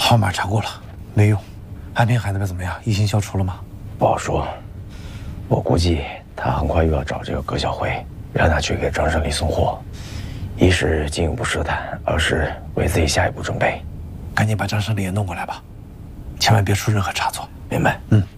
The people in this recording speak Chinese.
号码查过了，没用。安平海那边怎么样？疫情消除了吗？ 不好说，我估计他很快又要找这个葛小辉，让他去给张胜利送货。一是进一步试探，二是为自己下一步准备。 赶紧把张胜利也弄过来吧，千万别出任何差错。 明白。 嗯。